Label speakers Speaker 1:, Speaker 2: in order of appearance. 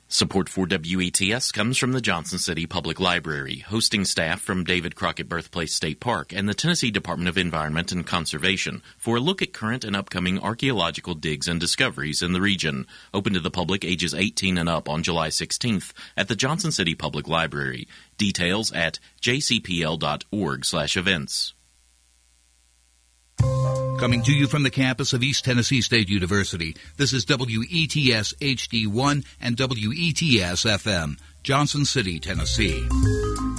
Speaker 1: Support for WETS comes from the Johnson City Public Library, hosting staff from David Crockett Birthplace State Park and the Tennessee Department of Environment and Conservation for a look at current and upcoming archaeological digs and discoveries in the region. Open to the public ages 18 and up on July 16th at the Johnson City Public Library. Details at jcpl.org/events.
Speaker 2: Coming to you from the campus of East Tennessee State University, this is WETS HD1 and WETS FM, Johnson City, Tennessee.